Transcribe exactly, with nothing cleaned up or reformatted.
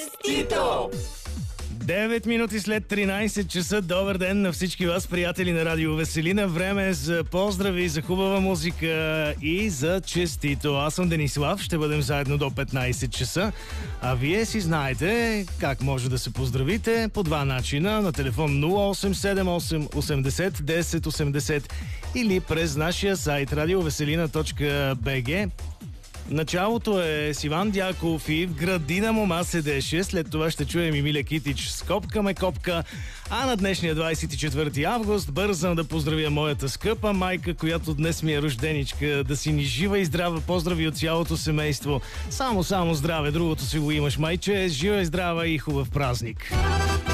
Честито! девет минути след тринайсет часа. Добър ден на всички вас, приятели на Радио Веселина. Време е за поздрави, за хубава музика и за честито. Аз съм Денислав, ще бъдем заедно до петнайсет часа. А вие си знаете как може да се поздравите по два начина. На телефон нула осем седем осем осемдесет десет осемдесет или през нашия сайт радиовеселина точка би джи. Началото е с Иван Дяков и в градина мома седеше. След това ще чуем и Миле Китич с Копка ме копка. А на днешния двайсет и четвърти август бързам да поздравя моята скъпа майка, която днес ми е рожденичка. Да си ни жива и здрава. Поздрави от цялото семейство. Само, само здраве. Другото си го имаш, майче. Жива и здрава и хубав празник.